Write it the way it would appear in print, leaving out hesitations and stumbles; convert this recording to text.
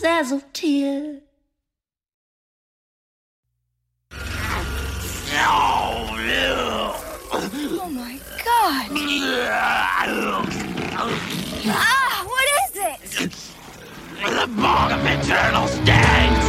Dazzle tear. Oh my God! Ah, what is it? The bog of eternal stench!